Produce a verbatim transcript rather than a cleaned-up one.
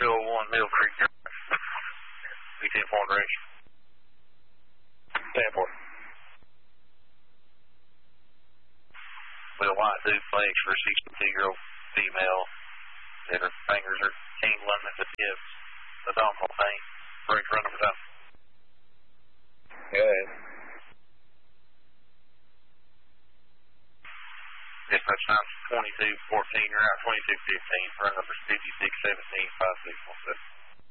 two oh one Mill Creek Drive. B ten four direction. ten four. With a white duplex for a sixty-two-year-old female that her fingers are tingling at the tips. The downfall thing. Break run number time. Go ahead. Dispatch time twenty-two fourteen, you're out twenty-two fifteen, run number fifty-six seventeen, five six one seven.